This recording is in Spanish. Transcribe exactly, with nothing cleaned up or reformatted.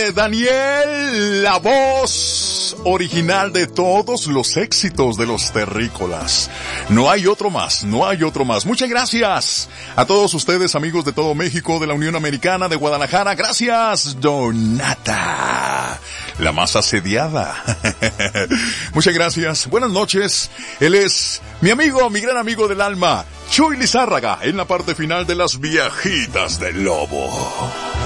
de Daniel, la voz original de todos los éxitos de los terrícolas. No hay otro más, no hay otro más. Muchas gracias a todos ustedes, amigos de todo México, de la Unión Americana, de Guadalajara. Gracias, Donata, la más asediada. Muchas gracias. Buenas noches. Él es mi amigo, mi gran amigo del alma, Chuy Lizárraga, en la parte final de Las Viejitas del Lobo.